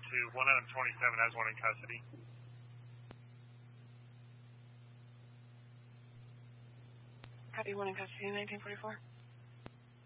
to 127 has one in custody. Copy, one in custody, 1944.